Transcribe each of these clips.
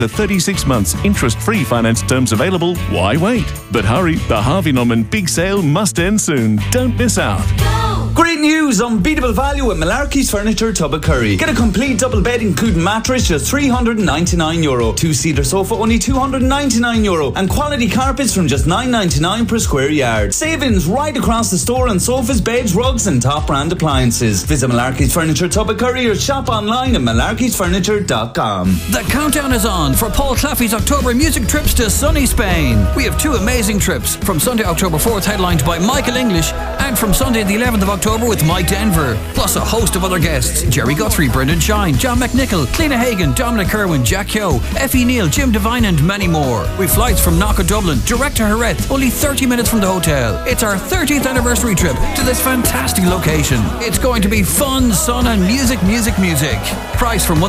The 36 months interest-free finance terms available. Why wait? But hurry, the Harvey Norman big sale must end soon. Don't miss out. Great news! Unbeatable value at Malarkey's Furniture, Tubbacurry. Get a complete double bed including mattress, just €399. Two-seater sofa, only €299. And quality carpets from just $9.99 per square yard. Savings right across the store on sofas, beds, rugs and top brand appliances. Visit Malarkey's Furniture, Tubbacurry or shop online at malarkeysfurniture.com. The countdown is on for Paul Claffey's October music trips to sunny Spain. We have two amazing trips. From Sunday, October 4th, headlined by Michael English, and from Sunday the 11th of October with Mike Denver, plus a host of other guests: Jerry Guthrie, Brendan Shine, John McNichol, Cliona Hagan, Dominic Kerwin, Jack Kyo, Effie Neal, Jim Devine and many more. With flights from Knock of Dublin direct to Jerez, only 30 minutes from the hotel. It's our 30th anniversary trip to this fantastic location. It's going to be fun, sun and music. Price from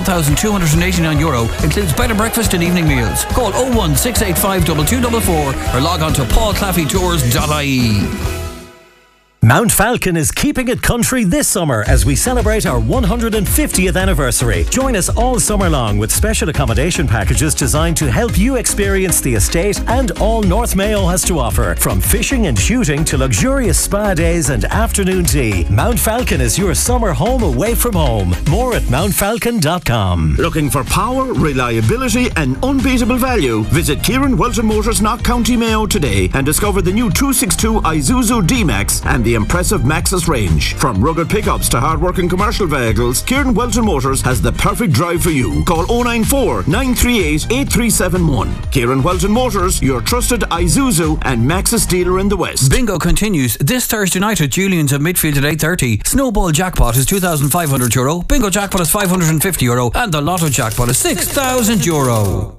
€1,289, includes bed and breakfast and evening meals. Call 01685 2244 or log on to paulclaffeytours.ie. Mount Falcon is keeping it country this summer as we celebrate our 150th anniversary. Join us all summer long with special accommodation packages designed to help you experience the estate and all North Mayo has to offer. From fishing and shooting to luxurious spa days and afternoon tea, Mount Falcon is your summer home away from home. More at mountfalcon.com. Looking for power, reliability and unbeatable value? Visit Kieran Welton Motors, Knock County Mayo today and discover the new 262 Isuzu D-Max and the impressive Maxus range. From rugged pickups to hard-working commercial vehicles, Kieran Welton Motors has the perfect drive for you. Call 094 938 8371. Kieran Welton Motors, your trusted Isuzu and Maxus dealer in the West. Bingo continues this Thursday night at Julian's at Midfield at 8:30. Snowball jackpot is €2,500. Bingo jackpot is €550 and the Lotto jackpot is €6,000.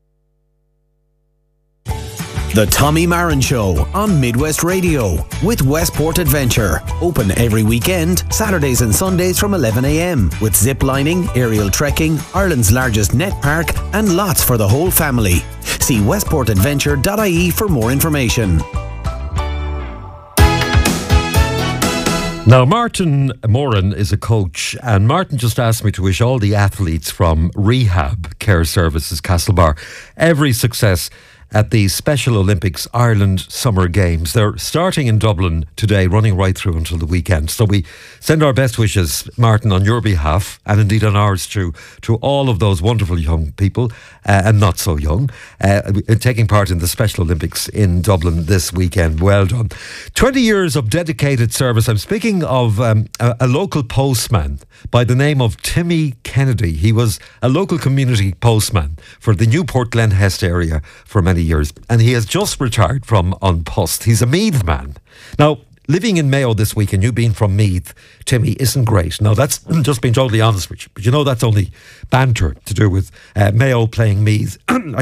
The Tommy Marin Show on Midwest Radio with Westport Adventure. Open every weekend, Saturdays and Sundays from 11 a.m. with zip lining, aerial trekking, Ireland's largest net park and lots for the whole family. See westportadventure.ie for more information. Now, Martin Moran is a coach, and Martin just asked me to wish all the athletes from Rehab Care Services Castlebar every success at the Special Olympics Ireland Summer Games. They're starting in Dublin today, running right through until the weekend. So we send our best wishes, Martin, on your behalf, and indeed on ours too, to all of those wonderful young people, and not so young, taking part in the Special Olympics in Dublin this weekend. Well done. 20 years of dedicated service. I'm speaking of a local postman by the name of Timmy Kennedy. He was a local community postman for the Newport Glen Hest area for many years, and he has just retired from An Post. He's a Meath man. Now, living in Mayo this week, and you being from Meath, Timmy, isn't great. Now, that's just being totally honest with you, but you know that's only banter to do with Mayo playing Meath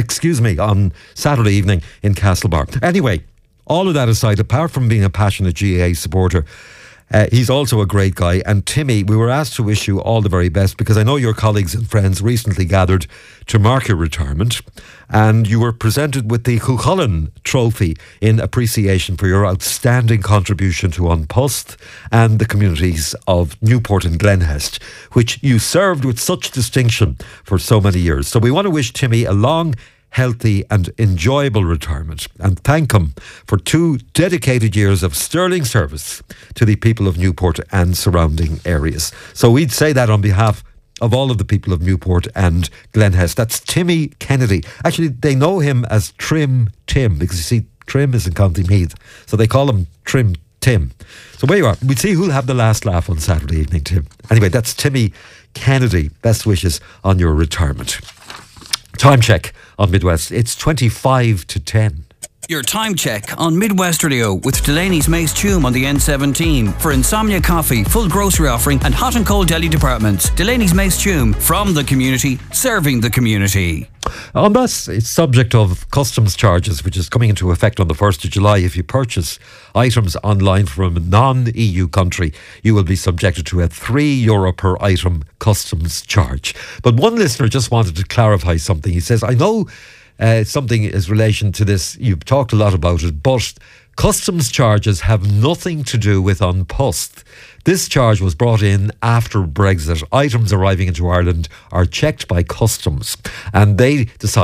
on Saturday evening in Castlebar. Anyway, all of that aside, apart from being a passionate GAA supporter, he's also a great guy. And Timmy, we were asked to wish you all the very best because I know your colleagues and friends recently gathered to mark your retirement, and you were presented with the Cuchulainn Trophy in appreciation for your outstanding contribution to An Post and the communities of Newport and Glen Hest, which you served with such distinction for so many years. So we want to wish Timmy a long, healthy and enjoyable retirement and thank him for 2 dedicated years of sterling service to the people of Newport and surrounding areas. So we'd say that on behalf of all of the people of Newport and Glen Hest. That's Timmy Kennedy. Actually, they know him as Trim Tim because, you see, Trim is in County Meath, so they call him Trim Tim. So where you are, we'd see who'll have the last laugh on Saturday evening, Tim. Anyway, that's Timmy Kennedy. Best wishes on your retirement. Time check on Midwest. It's 25 to 10. Your time check on Midwest Radio with Delaney's Mace Tume on the N17 for Insomnia Coffee, full grocery offering and hot and cold deli departments. Delaney's Mace Tume, from the community, serving the community. On this, it's subject of customs charges, which is coming into effect on the 1st of July. If you purchase items online from a non-EU country, you will be subjected to a €3 per item customs charge. But one listener just wanted to clarify something. He says, I know something is relation to this, you've talked a lot about it, but Customs charges have nothing to do with An Post. This charge was brought in after Brexit. Items arriving into Ireland are checked by customs, and they decide